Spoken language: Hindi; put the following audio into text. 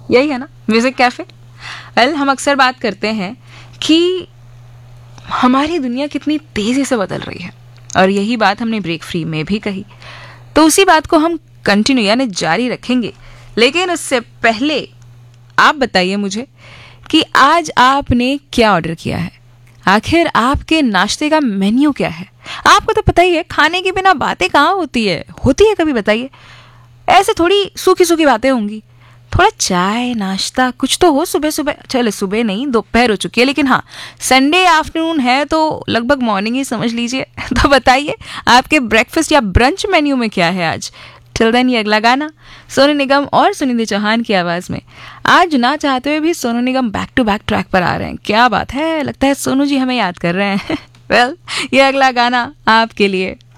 यही है ना म्यूजिक कैफे। वेल, हम अक्सर बात करते हैं कि हमारी दुनिया कितनी तेजी से बदल रही है, और यही बात हमने ब्रेक फ्री में भी कही, तो उसी बात को हम कंटिन्यू यानी जारी रखेंगे। लेकिन उससे पहले आप बताइए मुझे कि आज आपने क्या ऑर्डर किया है। आखिर आपके नाश्ते का मेन्यू क्या है। आपको तो पता ही है, खाने के बिना बातें कहाँ होती है कभी, बताइए। ऐसे थोड़ी सूखी सूखी बातें होंगी, थोड़ा चाय नाश्ता कुछ तो हो सुबह सुबह। चले सुबह नहीं, दोपहर हो चुकी है, लेकिन हाँ, संडे आफ्टरनून है तो लगभग मॉर्निंग ही समझ लीजिए। तो बताइए आपके ब्रेकफास्ट या ब्रंच मेन्यू में क्या है आज। टिल देन, ये अगला गाना सोनू निगम और सुनिधि चौहान की आवाज में। आज ना चाहते हुए भी Sonu Nigam back to back track पर आ रहे हैं, क्या बात है, लगता है सोनू जी हमें याद कर रहे हैं। वेल, ये अगला गाना आपके लिए।